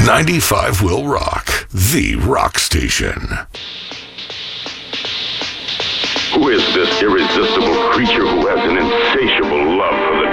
95 Will Rock, the rock station. Who is this irresistible creature who has an insatiable